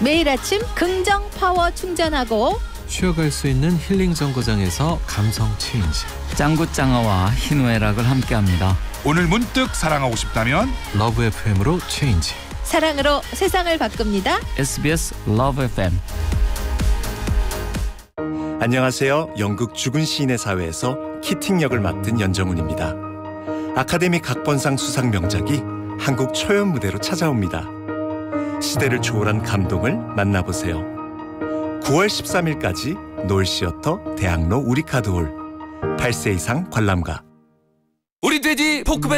매일 아침 긍정 파워 충전하고 쉬어갈 수 있는 힐링 정거장에서 감성 체인지. 짱구짱어와 희노애락을 함께합니다. 오늘 문득 사랑하고 싶다면 러브 FM으로 체인지. 사랑으로 세상을 바꿉니다. SBS Love FM. 안녕하세요. 연극 죽은 시인의 사회에서 키팅 역을 맡은 연정훈입니다. 아카데미 각본상 수상 명작이 한국 초연 무대로 찾아옵니다. 시대를 초월한 감동을 만나보세요. 9월 13일까지 노을시어터 대학로 우리카드홀 8세 이상 관람가. 우리 돼지 포크밸